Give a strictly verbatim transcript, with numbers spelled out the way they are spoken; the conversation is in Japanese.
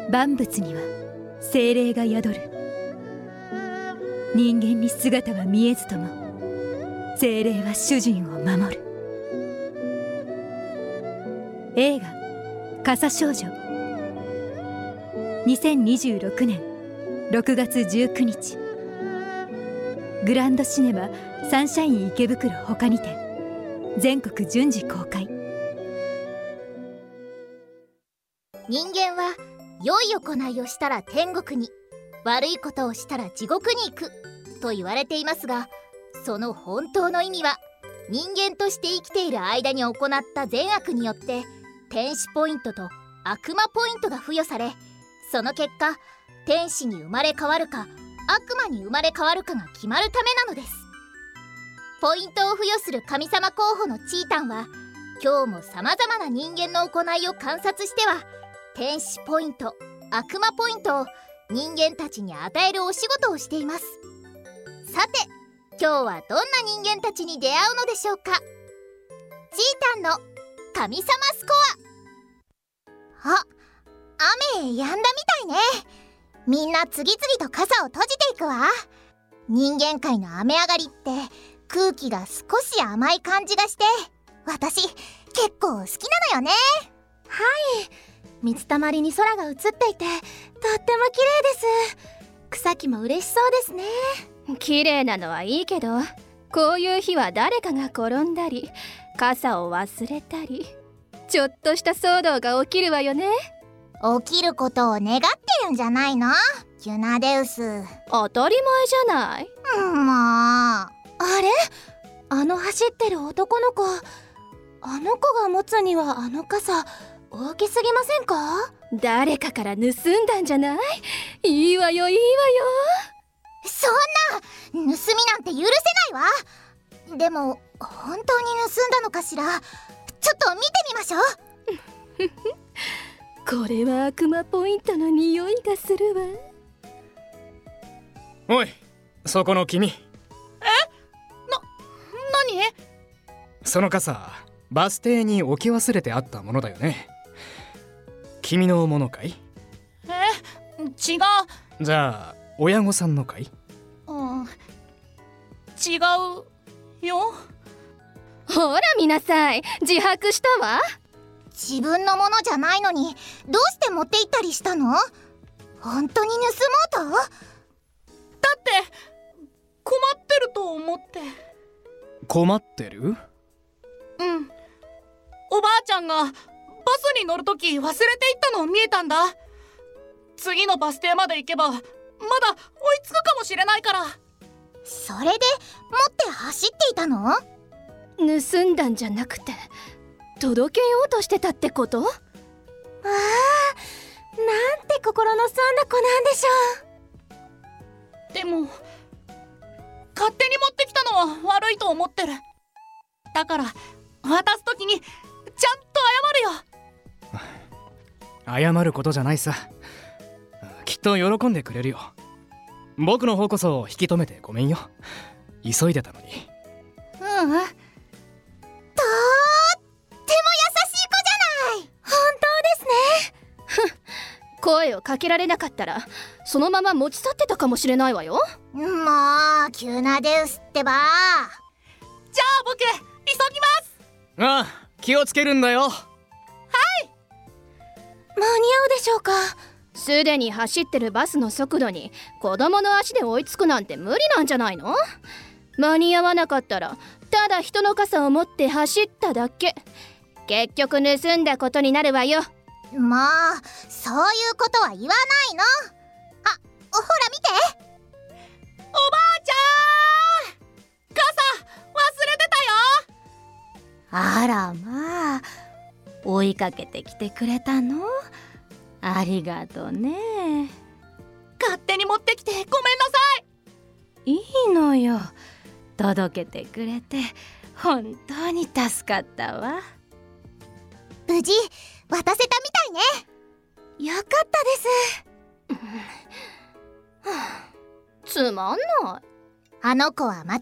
万物には精霊が宿る。人間に姿は見えずとも精霊は主人を守る。映画「傘少女」にせんにじゅうろくねんろくがつじゅうくにち、グランドシネマサンシャイン池袋ほかにて全国順次公開。 人間は良い行いをしたら天国に、悪いことをしたら地獄に行くと言われていますが、その本当の意味は人間として生きている間に行った善悪によって天使ポイントと悪魔ポイントが付与され、その結果天使に生まれ変わるか悪魔に生まれ変わるかが決まるためなのです。ポイントを付与する神様候補のチータンは今日もさまざまな人間の行いを観察しては天使ポイント、悪魔ポイントを人間たちに与えるお仕事をしています。さて今日はどんな人間たちに出会うのでしょうか。チータンの神様スコア。あ、雨止んだみたいね。みんな次々と傘を閉じていくわ。人間界の雨上がりって空気が少し甘い感じがして、私結構好きなのよね。 はい、水たまりに空が映っていてとっても綺麗です。草木も嬉しそうですね。 綺麗なのはいいけど、こういう日は誰かが転んだり傘を忘れたり、ちょっとした騒動が起きるわよね。 起きることを願ってるんじゃないの、キュナデウス。 当たり前じゃない。 うん、もう。あれ、あの走ってる男の子、あの子が持つにはあの傘大きすぎませんか？ 誰かから盗んだんじゃない？いいわよいいわよ。 そんな盗みなんて許せないわ。でも本当に盗んだのかしら。ちょっと見てみましょう。 これは悪魔ポイントの匂いがするわ。 おい、そこの君。 え？な、何？ その傘、バス停に置き忘れてあったものだよね。君のものかい？ え？違う。 じゃあ親御さんのかい？ うん、違うよ。 ほら見なさい、自白したわ。 自分のものじゃないのにどうして持って行ったりしたの？本当に盗もうと？ だって困ってると思って。 困ってる？ うん、おばあちゃんがバスに乗るとき忘れていったのを見えたんだ。次のバス停まで行けばまだ追いつくかもしれないから。 それで持って走っていたの？ 盗んだんじゃなくて届けようとしてたってこと？ ああ、なんて心の澄んだ子なんでしょう。でも勝手に持ってきたのは悪いと思ってる。だから渡すときにちゃんと謝るよ。 謝ることじゃないさ。きっと喜んでくれるよ。僕の方こそ引き止めてごめんよ。急いでたのに。 ううん、とーっても優しい子じゃない。 本当ですね。 声をかけられなかったらそのまま持ち去ってたかもしれないわよ。 もうキュナデウスってば。 じゃあ僕急ぎます。 ああ、気をつけるんだよ。はい。 間に合うでしょうか？ すでに走ってるバスの速度に子供の足で追いつくなんて無理なんじゃないの？間に合わなかったらただ人の傘を持って走っただけ。結局盗んだことになるわよ。 もうそういうことは言わないの。あ、ほら見て。 おばあちゃん、傘忘れてたよ。 あらまあ、追いかけてきてくれたの？ありがとね。 勝手に持ってきてごめんなさい。いいのよ、届けてくれて本当に助かったわ。 無事渡せたみたいね。 よかったです。 つまんない。 あの子は間違